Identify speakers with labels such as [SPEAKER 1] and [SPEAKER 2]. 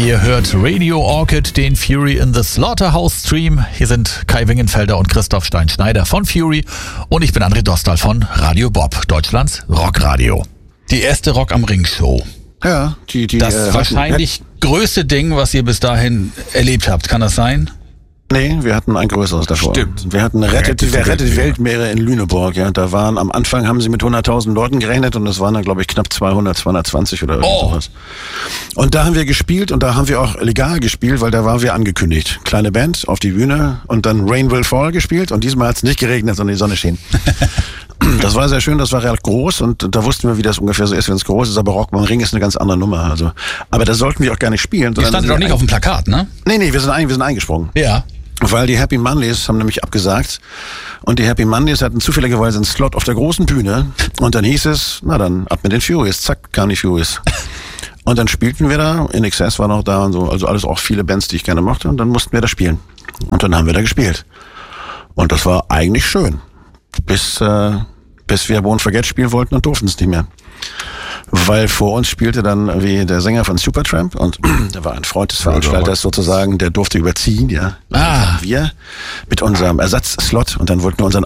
[SPEAKER 1] Ihr hört Radio Orchid, den Fury in the Slaughterhouse Stream. Hier sind Kai Wingenfelder und Christoph Stein-Schneider von Fury und ich bin André Dostal von Radio Bob, Deutschlands Rockradio. Die erste Rock am Ring Show.
[SPEAKER 2] Ja,
[SPEAKER 1] das wahrscheinlich größte Ding, was ihr bis dahin erlebt habt, kann das sein?
[SPEAKER 2] Nee, wir hatten ein größeres davor.
[SPEAKER 3] Stimmt.
[SPEAKER 2] Wir hatten Rettet die Weltmeere in Lüneburg. Ja, da waren am Anfang haben sie mit 100.000 Leuten gerechnet und es waren dann, glaube ich, knapp 200, 220 oder sowas. Und da haben wir gespielt und da haben wir auch legal gespielt, weil da waren wir angekündigt. Kleine Band auf die Bühne und dann Rain Will Fall gespielt und diesmal hat es nicht geregnet, sondern die Sonne schien. Das war sehr schön, das war relativ groß und da wussten wir, wie das ungefähr so ist, wenn es groß ist, aber Rock am Ring ist eine ganz andere Nummer. Also, aber da sollten wir auch gar nicht spielen.
[SPEAKER 1] Ihr standet doch nicht auf dem Plakat, ne?
[SPEAKER 2] Nee, wir sind eingesprungen.
[SPEAKER 1] Ja.
[SPEAKER 2] Weil die Happy Mondays haben nämlich abgesagt und die Happy Mondays hatten zufälligerweise einen Slot auf der großen Bühne und dann hieß es, na dann ab mit den Furies, zack, kamen die Furies. Und dann spielten wir da, INXS war noch da und so, also alles auch viele Bands, die ich gerne mochte und dann mussten wir da spielen. Und dann haben wir da gespielt. Und das war eigentlich schön, bis wir Won't Forget spielen wollten und durften es nicht mehr. Weil vor uns spielte dann wie der Sänger von Supertramp und da war ein Freund des Veranstalters sozusagen, der durfte überziehen, ja. Wir mit unserem Ersatzslot und dann wollten wir unseren